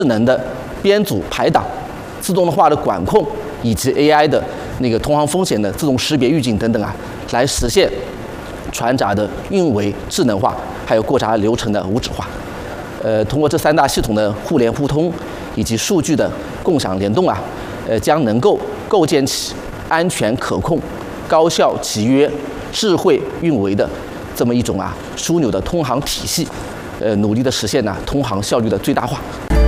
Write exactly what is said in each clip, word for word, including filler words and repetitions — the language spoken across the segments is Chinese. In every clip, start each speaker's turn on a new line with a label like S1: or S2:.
S1: 智能的编组排档、自动化的管控以及 A I 的那个同行风险的自动识别预警等等啊，来实现船闸的运维智能化，还有过闸流程的无纸化。呃，通过这三大系统的互联互通以及数据的共享联动啊，呃，将能够构建起安全可控、高效集约、智慧运维的这么一种啊枢纽的通航体系，呃，努力的实现呢通航效率的最大化。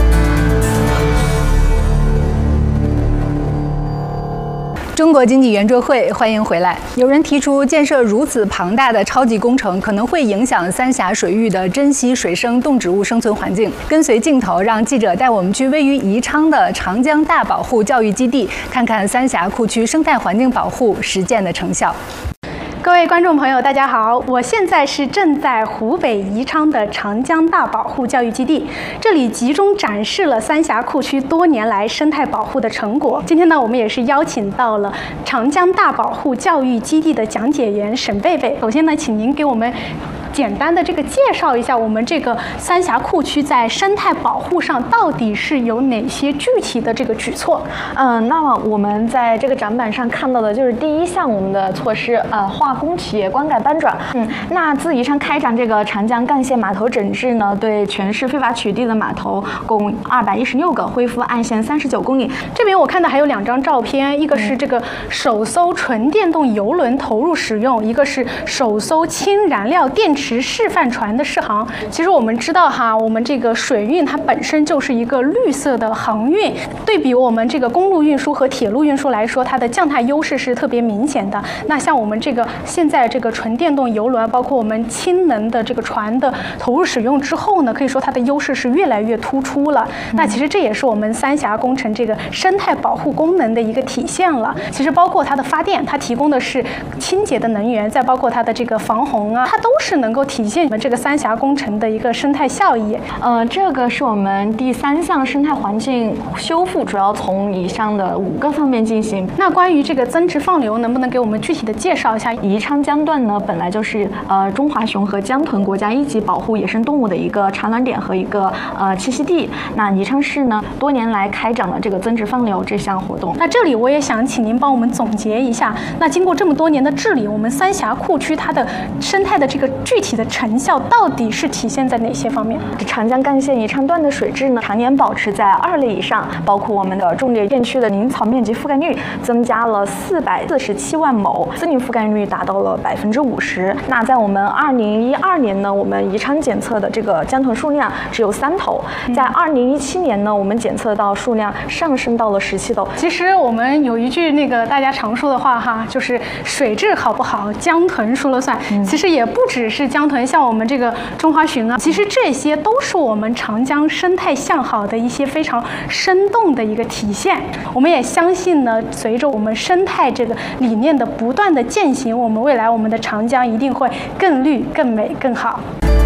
S2: 中国经济圆桌会，欢迎回来。有人提出，建设如此庞大的超级工程可能会影响三峡水域的珍稀水生动植物生存环境。跟随镜头，让记者带我们去位于宜昌的长江大保护教育基地，看看三峡库区生态环境保护实践的成效。各位观众朋友，大家好，我现在是正在湖北宜昌的长江大保护教育基地，这里集中展示了三峡库区多年来生态保护的成果。今天呢，我们也是邀请到了长江大保护教育基地的讲解员沈贝贝。首先呢，请您给我们简单的这个介绍一下我们这个三峡库区在生态保护上到底是有哪些具体的这个举措？
S3: 嗯，那么我们在这个展板上看到的就是第一项我们的措施，呃，化工企业观改搬转。嗯，那自宜昌开展这个长江干线码头整治呢，对全市非法取缔的码头共二百一十六个，恢复岸线三十九公里。
S2: 这边我看到还有两张照片，一个是这个首艘纯电动邮轮投入使用，一个是首艘氢燃料电池示范船的试航。其实我们知道哈，我们这个水运它本身就是一个绿色的航运，对比我们这个公路运输和铁路运输来说，它的降碳优势是特别明显的。那像我们这个现在这个纯电动邮轮，包括我们氢能的这个船的投入使用之后呢，可以说它的优势是越来越突出了。那其实这也是我们三峡工程这个生态保护功能的一个体现了。其实包括它的发电，它提供的是清洁的能源，再包括它的这个防洪啊，它都是能够体现我们这个三峡工程的一个生态效益。
S3: 呃，这个是我们第三项生态环境修复，主要从以上的五个方面进行。
S2: 那关于这个增值放流，能不能给我们具体的介绍一下？
S3: 宜昌江段呢，本来就是呃中华熊和江豚国家一级保护野生动物的一个产卵点和一个呃栖息地。那宜昌市呢，多年来开展了这个增值放流这项活动。
S2: 那这里我也想请您帮我们总结一下，那经过这么多年的治理，我们三峡库区它的生态的这个具体的成效到底是体现在哪些方面？
S3: 长江干线宜昌段的水质呢，常年保持在二类以上，包括我们的重点片区的林草面积覆盖率增加了四百四十七万亩，森林覆盖率达到了百分之五十。那在我们二零一二年呢，我们宜昌检测的这个江豚数量只有三头，在二零一七年呢，我们检测到数量上升到了十七头。
S2: 其实我们有一句那个大家常说的话哈，就是水质好不好，江豚说了算。嗯、其实也不只是江豚，像我们这个中华鲟啊，其实这些都是我们长江生态向好的一些非常生动的一个体现。我们也相信呢，随着我们生态这个理念的不断的践行，我们未来我们的长江一定会更绿、更美、更好。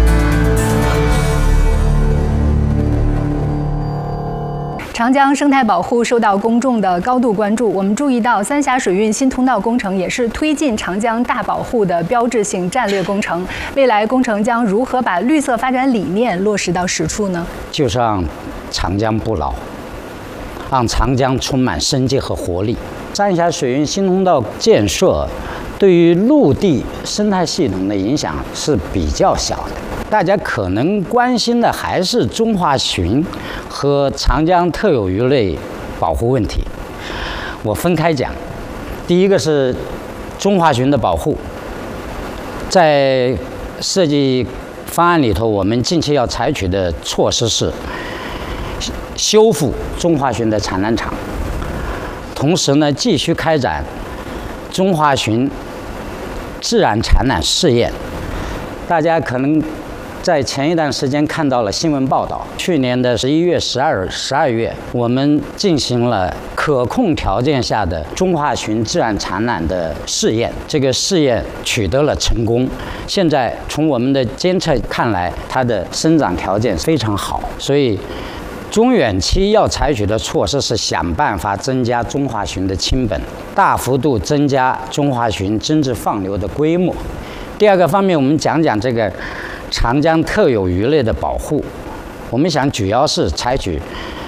S2: 长江生态保护受到公众的高度关注，我们注意到三峡水运新通道工程也是推进长江大保护的标志性战略工程。未来工程将如何把绿色发展理念落实到实处呢？
S4: 就是让长江不老，让长江充满生机和活力。三峡水运新通道建设对于陆地生态系统的影响是比较小的。大家可能关心的还是中华鲟和长江特有鱼类保护问题。我分开讲，第一个是中华鲟的保护，在设计方案里头，我们近期要采取的措施是修复中华鲟的产卵场，同时呢，继续开展中华鲟自然产卵试验。大家可能在前一段时间看到了新闻报道，去年的十一月、十二、十二月，我们进行了可控条件下的中华鲟自然产卵的试验，这个试验取得了成功。现在从我们的监测看来，它的生长条件非常好，所以中远期要采取的措施是想办法增加中华鲟的亲本，大幅度增加中华鲟增值放流的规模。第二个方面，我们讲讲这个长江特有鱼类的保护。 我们想主要是采取